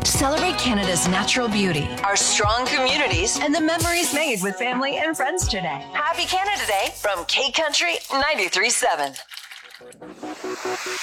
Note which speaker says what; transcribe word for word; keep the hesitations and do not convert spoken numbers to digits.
Speaker 1: Celebrate Canada's natural beauty, our strong communities, and the memories made with family and friends today. Happy Canada Day from K Country ninety-three point seven.